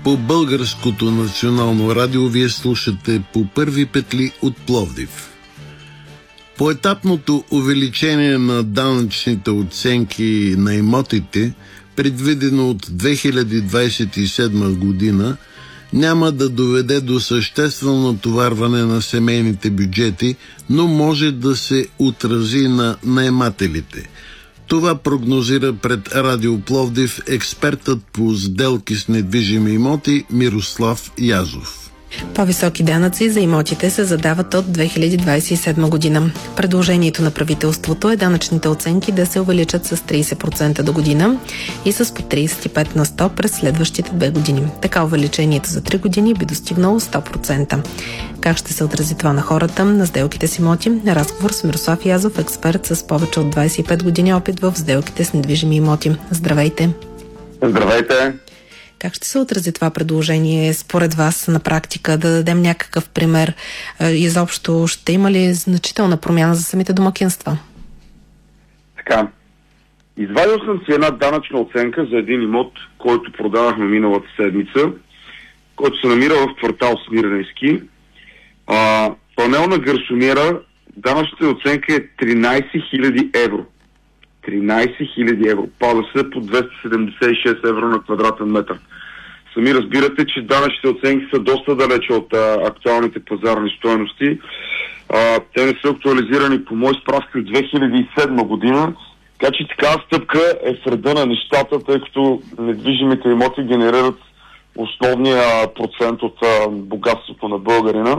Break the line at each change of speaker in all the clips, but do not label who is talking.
По Българското национално радио вие слушате По първи петли от Пловдив. Поетапното увеличение на данъчните оценки на имотите, предвидено от 2027 година, няма да доведе до съществено натоварване на семейните бюджети, но може да се отрази на наемателите. Това прогнозира пред Радио Пловдив експертът по сделки с недвижими имоти Мирослав Язов.
По-високи данъци за имотите се задават от 2027 година. Предложението на правителството е данъчните оценки да се увеличат с 30% до година и с по 35 на 100 през следващите 2 години. Така увеличението за 3 години би достигнало 100%. Как ще се отрази това на хората, на сделките с имоти? Разговор с Мирослав Язов, експерт с повече от 25 години опит в сделките с недвижими имоти. Здравейте!
Здравейте!
Как ще се отрази това предложение според вас на практика? Да дадем някакъв пример. Изобщо ще има ли значителна промяна за самите домакинства?
Така. Извадил съм си една данъчна оценка за един имот, който продавахме миналата седмица, който се намира в квартал Смирненски. Панел на гарсониера, данъчната оценка е 13 000 евро. 13 000 евро. Пада се по 276 евро на квадратен метър. Сами разбирате, че данъчните оценки са доста далече от актуалните пазарни стойности. Те не са актуализирани по мои справки от 2007 година, така че такава стъпка е в реда на нещата, тъй като недвижимите имоти генерират основния процент от богатството на българина.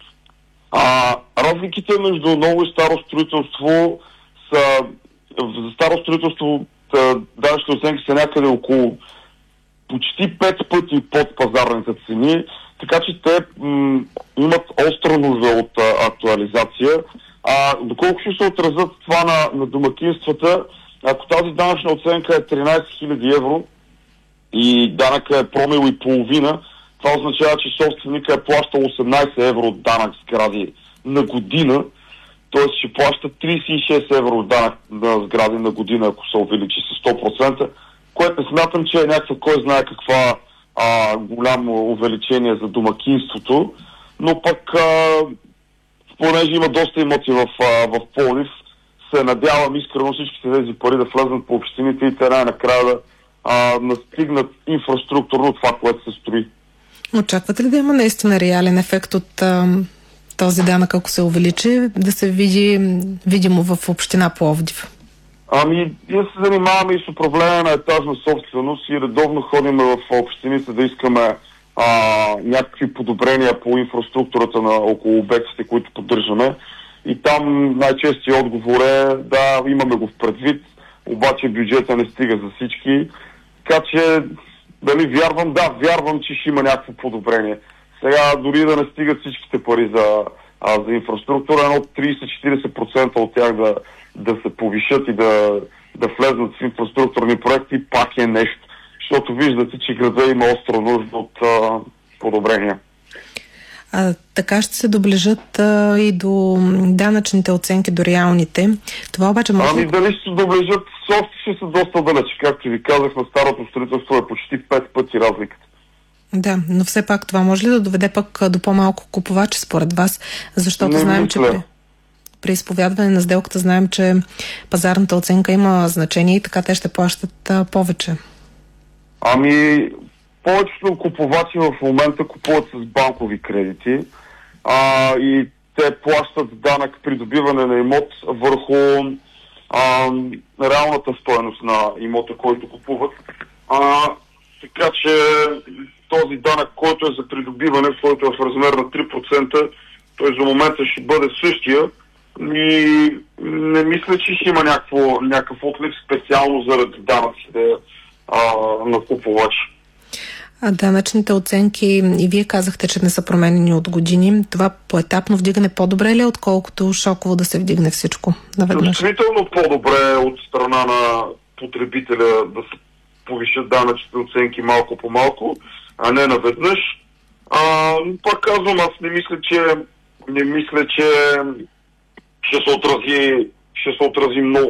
Разликите между ново и старо строителство са... За старо строителство данъчните оценки са някъде около почти 5 пъти под пазарните цени, така че те имат остра нужда от актуализация. Доколко ще се отразят това на домакинствата, ако тази данъчна оценка е 13 000 евро и данъка е промил и половина, това означава, че собственика е плащал 18 евро данък сгради на година, т.е. ще плаща 36 евро данък на сгради на година, ако се увеличи с 100%, което смятам, че е някаква кой знае каква голямо увеличение за домакинството, но пък понеже има доста имоти в Пловдив, се надявам искрено всичките тези пари да влезнат по общините и те най-накрая да настигнат инфраструктурно това, което се строи. Очаквате ли да има наистина реален ефект от този данък, ако се увеличи, да се види видимо в община Пловдив? Ние се занимаваме и с управление на етажна собственост и редовно ходим в общините да искаме някакви подобрения по инфраструктурата на около обектите, които поддържаме. И там най-честият отговор е да, имаме го в предвид, обаче бюджета не стига за всички. Така че, дали вярвам? Да, вярвам, че ще има някакво подобрение. Сега дори да не стигат всичките пари за инфраструктура, едно 30-40% от тях да се повишат и да влезнат в инфраструктурни проекти, пак е нещо. Защото виждате, че града има остра нужда от подобрения. Така ще се доближат и до данъчните оценки, до реалните. Това обаче може... дали ще се доближат, ще са доста далече. Както ви казах, на старото строителство е почти 5 пъти разликата. Да, но все пак това може ли да доведе пък до по-малко купувачи според вас? Защото не знаем, че при изповядване на сделката знаем, че пазарната оценка има значение и така те ще плащат повече. Повечето купувачи в момента купуват с банкови кредити и те плащат данък придобиване на имот върху реалната стойност на имота, който купуват. Така че този данък, който е за придобиване, който е в размер на 3%, той за момента ще бъде същия и не мисля, че ще има някакъв отлив специално заради данъците на купувачи. Данъчните оценки, и вие казахте, че не са променени от години. Това поетапно вдигане по-добре ли е, отколкото шоково да се вдигне всичко наведнъж? Действително по-добре от страна на потребителя да се повишат данъчните оценки малко по малко, а не наведнъж. Пак казвам, аз не мисля, че ще се отрази много